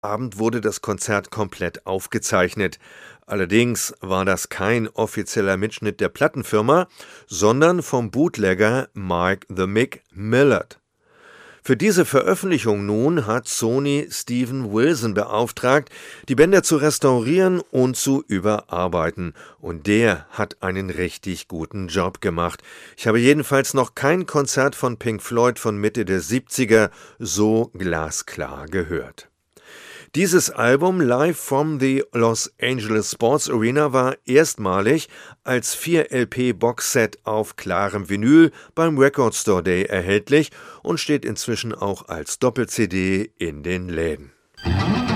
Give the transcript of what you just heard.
Abend wurde das Konzert komplett aufgezeichnet. Allerdings war das kein offizieller Mitschnitt der Plattenfirma, sondern vom Bootlegger Mike the Mick Millard. Für diese Veröffentlichung nun hat Sony Steven Wilson beauftragt, die Bänder zu restaurieren und zu überarbeiten. Und der hat einen richtig guten Job gemacht. Ich habe jedenfalls noch kein Konzert von Pink Floyd von Mitte der 70er so glasklar gehört. Dieses Album Live from the Los Angeles Sports Arena war erstmalig als 4-LP-Boxset auf klarem Vinyl beim Record Store Day erhältlich und steht inzwischen auch als Doppel-CD in den Läden.